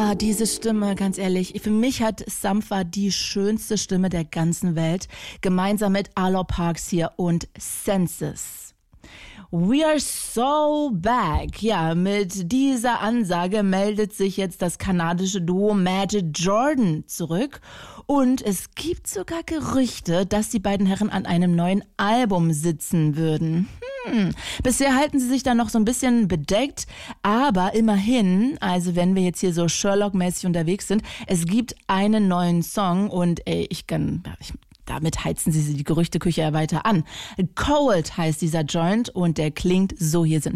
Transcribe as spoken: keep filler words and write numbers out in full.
Ah, diese Stimme, ganz ehrlich. Für mich hat Sampha die schönste Stimme der ganzen Welt. Gemeinsam mit Arlo Parks hier und Senses. We are so back. Ja, mit dieser Ansage meldet sich jetzt das kanadische Duo Magic Jordan zurück. Und es gibt sogar Gerüchte, dass die beiden Herren an einem neuen Album sitzen würden. Hm. Bisher halten sie sich da noch so ein bisschen bedeckt, aber immerhin, also wenn wir jetzt hier so Sherlock-mäßig unterwegs sind, es gibt einen neuen Song und ey, ich kann... Ich, Damit heizen sie die Gerüchteküche ja weiter an. Cold heißt dieser Joint und der klingt so. Hier sind